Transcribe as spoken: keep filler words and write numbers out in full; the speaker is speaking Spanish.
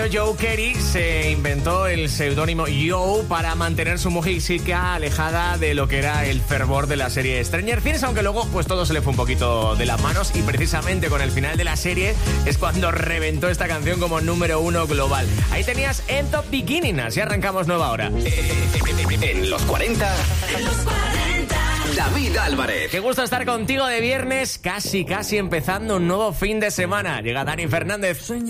Joe Carey se inventó el seudónimo Joe para mantener su música alejada de lo que era el fervor de la serie Stranger Things, aunque luego pues todo se le fue un poquito de las manos y precisamente con el final de la serie es cuando reventó esta canción como número uno global. Ahí tenías End of Beginning, así arrancamos nueva hora. En los cuarenta, en los cuarenta, David Álvarez. Qué gusto estar contigo de viernes, casi casi empezando un nuevo fin de semana. Llega Dani Fernández.